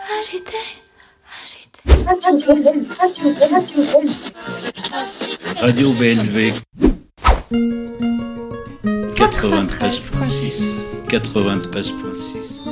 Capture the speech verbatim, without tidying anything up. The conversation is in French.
agité, agité. Radio B L V quatre-vingt-treize point six quatre-vingt-treize point six